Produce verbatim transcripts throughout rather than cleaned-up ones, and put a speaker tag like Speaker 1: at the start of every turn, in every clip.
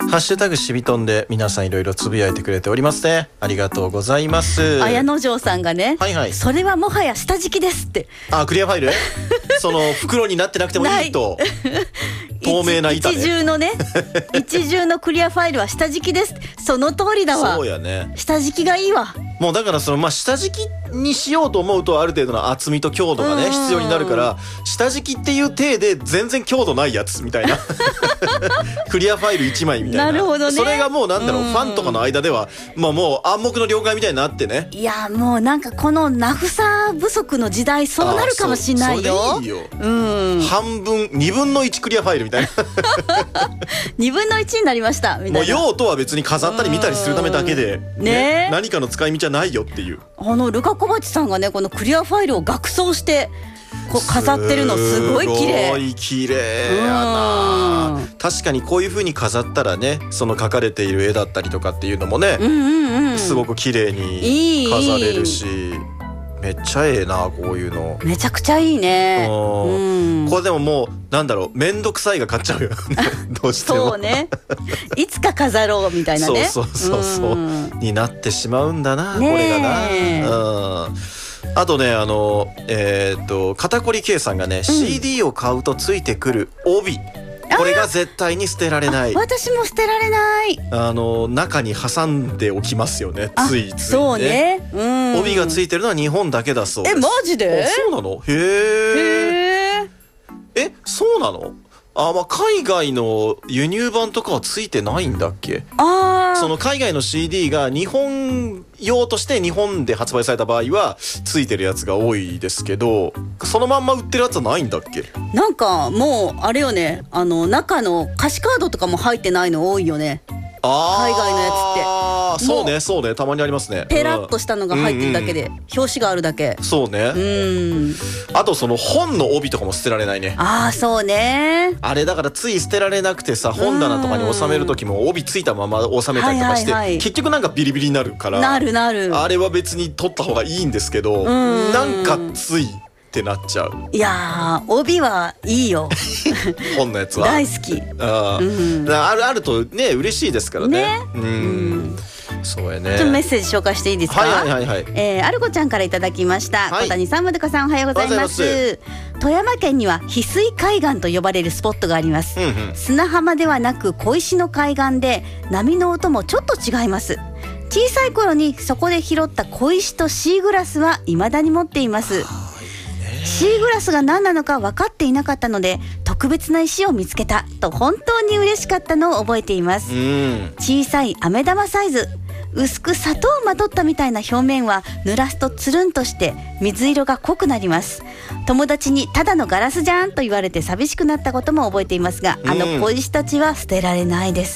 Speaker 1: ハッシュタグしびとんで皆さんいろいろつぶやいてくれておりますね。ありがとうございます。
Speaker 2: 綾野城さんがね、
Speaker 1: はいはい、
Speaker 2: それはもはや下敷きですって。
Speaker 1: あ、クリアファイルその袋になってなくてもいいと透明な板ね、
Speaker 2: 一重のね一重のクリアファイルは下敷きです。その通りだわ。
Speaker 1: そうやね、
Speaker 2: 下敷きがいいわ。
Speaker 1: もうだからそのまあ下敷きにしようと思うとある程度の厚みと強度がね必要になるから、下敷きっていう体で全然強度ないやつみたいなクリアファイルいちまいみたいな。
Speaker 2: なるほどね。
Speaker 1: それがもうなんだろう、ファンとかの間ではまあもう暗黙の了解みたいになってね。
Speaker 2: いやもうなんかこの名札不足の時代そうなるかもしんないよ。
Speaker 1: それでいいよ、うん、半分にぶんのいちクリアファイルみたいな
Speaker 2: にぶんのいちになりましたみたいな。
Speaker 1: もう用途は別に飾ったり見たりするためだけで、
Speaker 2: ね
Speaker 1: ね、何かの使い道じゃないよっていう。
Speaker 2: あのルカ小鉢さんがねこのクリアファイルを額装してこう飾ってるのすごい綺麗。
Speaker 1: すごい綺麗やな。確かにこういう風に飾ったらね、その描かれている絵だったりとかっていうのもね、うんうんうん、すごく綺麗に飾れるし、いいめっちゃええな、こういうの
Speaker 2: めちゃくちゃいいね。
Speaker 1: うん、これでももうなんだろう、めんどくさいが勝っちゃうよどうしても
Speaker 2: そうね、いつか飾ろうみたいなね
Speaker 1: そうそうそうそう、になってしまうんだな、これがな。うん、あとね、あのえー、っと肩こり K さんがね、うん、シーディー を買うとついてくる帯、これが絶対に捨てられない。
Speaker 2: 私も捨てられない。あ
Speaker 1: の中に挟んでおきますよね、ついついね。
Speaker 2: そうね、うん、
Speaker 1: 帯がついてるのは日本だけだそうです。
Speaker 2: え、マジで？
Speaker 1: あ、そうなの？へー。へー。え、そうなの？あ、まあ、海外の輸入版とかはついてないんだっけ？あ、その海外の シーディー が日本用として日本で発売された場合はついてるやつが多いですけど、そのまんま売ってるやつはないんだっけ？
Speaker 2: なんかもうあれよね、あの中の歌詞カードとかも入ってないの多いよね。海外のやつって。
Speaker 1: ああ、そうねそうね、たまにありますね。
Speaker 2: ペラッとしたのが入ってるだけで、うんうん、表紙があるだけ。
Speaker 1: そうね。うん。あとその本の帯とかも捨てられないね。
Speaker 2: ああ、そうね。
Speaker 1: あれだからつい捨てられなくてさ、本棚とかに収める時も帯ついたまま収めたりとかして、はいはいはい、結局なんかビリビリになるから。なるなる。あれは別に取った方がいいんですけど、なんかついってなっちゃう。
Speaker 2: いやー、帯はいいよ
Speaker 1: 本のやつは
Speaker 2: 大好き。あ、うん、
Speaker 1: あるあるとね嬉しいですからね。ね、うん、うん、そうやね。
Speaker 2: ちょっとメッセージ紹介していいですか？
Speaker 1: はいはいはいはい。
Speaker 2: えー、アルコちゃんからいただきました。はい、小谷さん、まどかさん、おはようございます。富山県には翡翠海岸と呼ばれるスポットがあります。うんうん、砂浜ではなく小石の海岸で、波の音もちょっと違います。小さい頃にそこで拾った小石とシーグラスは未だに持っています。シーグラスが何なのか分かっていなかったので、特別な石を見つけたと本当に嬉しかったのを覚えています。うん、小さい飴玉サイズ、薄く砂糖をまとったみたいな表面は濡らすとつるんとして水色が濃くなります。友達にただのガラスじゃんと言われて寂しくなったことも覚えていますが、あの小石たちは捨てられないです。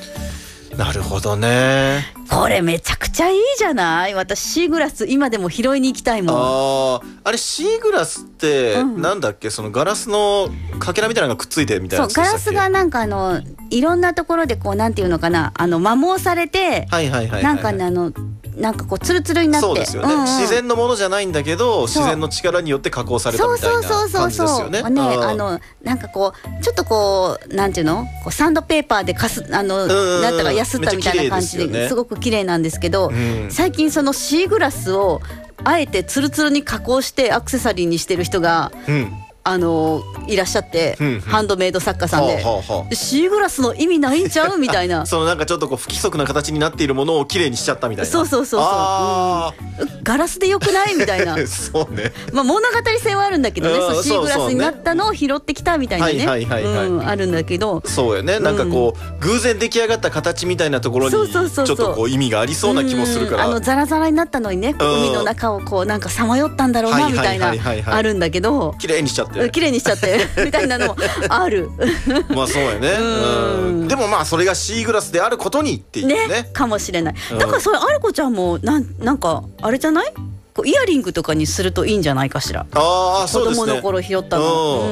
Speaker 1: なるほどね。
Speaker 2: これめちゃくちゃいいじゃない。私シーグラス今でも拾いに行きたいもん。
Speaker 1: ああれシーグラスってなんだっけ、うん、そのガラスのかけらみたいなのがくっついてみたいな。
Speaker 2: そう、ガラスがなんかあのいろんなところでこうなんていうのかな、あの摩耗されて、なんかね、あのなんかこうツルツルになって。そうですよね、うんうん、自然のものじゃないんだけど自然の力によって加工されたみたいな感じですよね。 ね、あのなんかこうちょっとこうなんていうの、こうサンドペーパーでかすあのなんとかやすったみたいな感じですごく綺麗なんですけど、うん、最近そのシーグラスをあえてツルツルに加工してアクセサリーにしてる人が、うん、あのいらっしゃって、うんうん、ハンドメイド作家さんで、はあはあ、シーグラスの意味ないんちゃうみたいな
Speaker 1: そのなんかちょっとこう不規則な形になっているものをきれいにしちゃったみたいな。
Speaker 2: そうそうそうそう、うん、ガラスでよくないみたいな
Speaker 1: そうね、
Speaker 2: まあ物語性はあるんだけどね、そうシーグラスになったのを拾ってきたみたいなね、あるんだけど、
Speaker 1: そうよね、なんかこう、うん、偶然出来上がった形みたいなところにちょっとこう意味がありそうな気もするから、
Speaker 2: あのザラザラになったのにね、海の中をこうなんかさまよったんだろうなみたいなあるんだけど、
Speaker 1: 綺麗にしちゃって
Speaker 2: 綺麗にしちゃってみたいなのもある
Speaker 1: まあそうやね、うん、でもまあそれがシーグラスであることにっていう ね,
Speaker 2: ねかもしれない。だからそれある子ちゃんもなんなんかあれじゃない、こうイヤリングとかにするといいんじゃないかしら。
Speaker 1: ああ、そうですね、
Speaker 2: 子供の頃拾ったの、うん。